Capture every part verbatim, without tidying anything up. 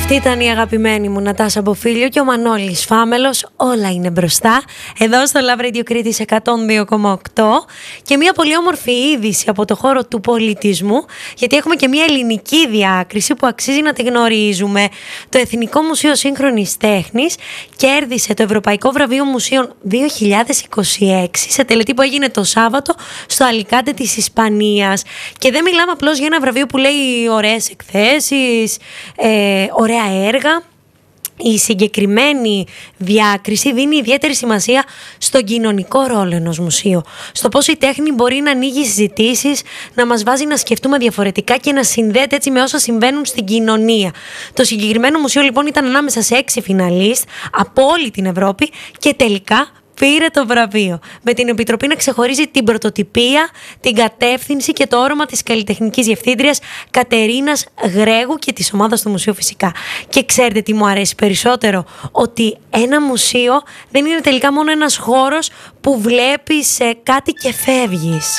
Αυτή ήταν η αγαπημένη μου Νατάσα Μποφίλιο και ο Μανώλης Φάμελος. Όλα είναι μπροστά. Εδώ στο Love Radio Κρήτης εκατόν δύο κόμμα οκτώ. Και μια πολύ όμορφη είδηση από το χώρο του πολιτισμού, γιατί έχουμε και μια ελληνική διάκριση που αξίζει να τη γνωρίζουμε. Το Εθνικό Μουσείο Σύγχρονης Τέχνης κέρδισε το Ευρωπαϊκό Βραβείο Μουσείων δύο χιλιάδες είκοσι έξι σε τελετή που έγινε το Σάββατο στο Αλικάντε της Ισπανίας. Και δεν μιλάμε απλώς για ένα βραβείο που λέει ωραίες εκθέσεις, ε, ωραία έργα. Η συγκεκριμένη διάκριση δίνει ιδιαίτερη σημασία στον κοινωνικό ρόλο ενός μουσείου. Στο πώς η τέχνη μπορεί να ανοίγει συζητήσεις, να μας βάζει να σκεφτούμε διαφορετικά και να συνδέεται έτσι με όσα συμβαίνουν στην κοινωνία. Το συγκεκριμένο μουσείο λοιπόν ήταν ανάμεσα σε έξι φιναλίστ από όλη την Ευρώπη και τελικά πήρε το βραβείο, με την Επιτροπή να ξεχωρίζει την πρωτοτυπία, την κατεύθυνση και το όρομα της καλλιτεχνικής διευθύντριας Κατερίνας Γρέγου και της ομάδας του μουσείου φυσικά. Και ξέρετε τι μου αρέσει περισσότερο? Ότι ένα μουσείο δεν είναι τελικά μόνο ένας χώρος που βλέπεις κάτι και φεύγεις.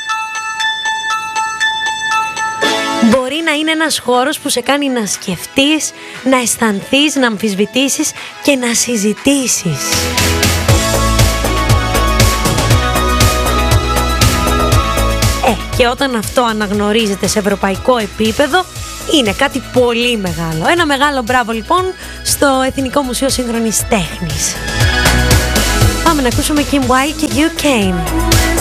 Μπορεί να είναι ένας χώρος που σε κάνει να σκεφτείς, να αισθανθείς, να αμφισβητήσεις και να συζητήσεις. Ε, και όταν αυτό αναγνωρίζεται σε ευρωπαϊκό επίπεδο, είναι κάτι πολύ μεγάλο. Ένα μεγάλο μπράβο λοιπόν στο Εθνικό Μουσείο Σύγχρονης Τέχνης. Πάμε να ακούσουμε Kim Wilde και You Came.